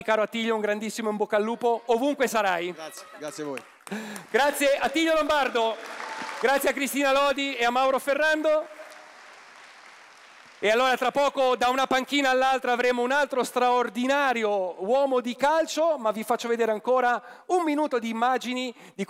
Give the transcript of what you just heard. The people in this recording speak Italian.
Caro Attilio, un grandissimo in bocca al lupo, ovunque sarai. Grazie, grazie a voi. Grazie Attilio Lombardo, grazie a Cristina Lodi e a Mauro Ferrando. E allora tra poco da una panchina all'altra avremo un altro straordinario uomo di calcio, ma vi faccio vedere ancora un minuto di immagini di